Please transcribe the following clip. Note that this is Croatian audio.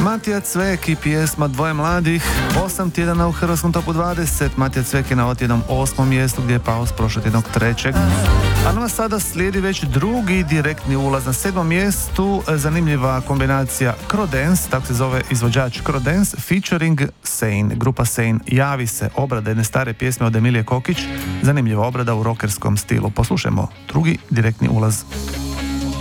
Matija Cvek i pjesma Dvoje mladih, 8 tjedana u Hrvatskom topu 20. Matija Cvek je na ovog tjednom 8. mjestu gdje je pao s prošlog tjednog 3. A nama sada slijedi već drugi direktni ulaz na 7. mjestu. Zanimljiva kombinacija Crodance, tako se zove izvođač Crodance, featuring Sane. Grupa Sane, Javi se, obrada jedne stare pjesme od Emilije Kokić. Zanimljiva obrada u rockerskom stilu. Poslušajmo drugi direktni ulaz.